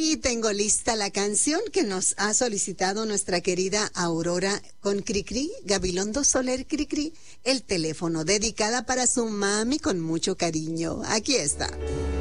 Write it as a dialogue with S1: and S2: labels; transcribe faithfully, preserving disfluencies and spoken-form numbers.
S1: Y tengo lista la canción que nos ha solicitado nuestra querida Aurora con Cricri, Gabilondo Soler Cricri, el teléfono dedicada para su mami con mucho cariño. Aquí está.